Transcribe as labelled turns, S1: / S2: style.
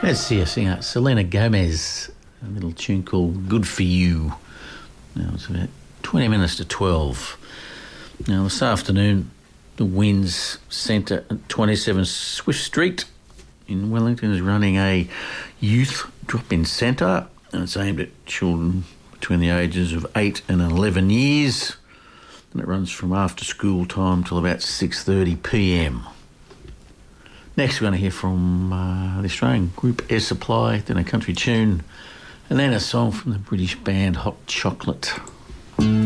S1: Let's see a singer, Selena Gomez, a little tune called Good For You. Now it's about 20 minutes to 12. Now this afternoon, the Winds Centre at 27 Swift Street in Wellington is running a youth drop-in centre, and it's aimed at children between the ages of 8 and 11 years, and it runs from after school time till about 6:30pm. Next we're going to hear from the Australian group Air Supply, then a country tune, and then a song from the British band Hot Chocolate.